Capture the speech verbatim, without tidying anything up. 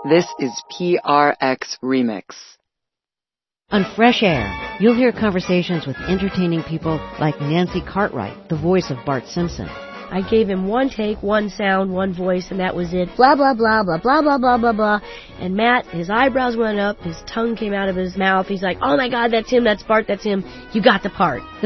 This is P R X Remix. On Fresh Air, you'll hear conversations with entertaining people like Nancy Cartwright, the voice of Bart Simpson. I gave him one take, one sound, one voice, and that was it. Blah, blah, blah, blah, blah, blah, blah, blah, blah. And Matt, his eyebrows went up, his tongue came out of his mouth. He's like, oh my God, that's him, that's Bart, that's him. You got the part.